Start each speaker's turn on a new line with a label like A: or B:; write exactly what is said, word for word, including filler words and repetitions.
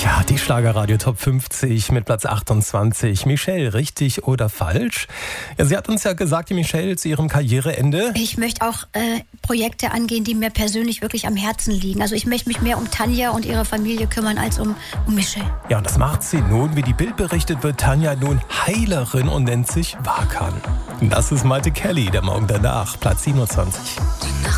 A: Ja, die Schlagerradio Top fünfzig mit Platz achtundzwanzig. Michelle, richtig oder falsch? Ja, sie hat uns ja gesagt, die Michelle zu ihrem Karriereende.
B: Ich möchte auch äh, Projekte angehen, die mir persönlich wirklich am Herzen liegen. Also ich möchte mich mehr um Tanja und ihre Familie kümmern als um, um Michelle.
A: Ja, und das macht sie nun. Wie die Bild berichtet, wird Tanja nun Heilerin und nennt sich Wakan. Das ist Malte Kelly, der Morgen danach, Platz siebenundzwanzig.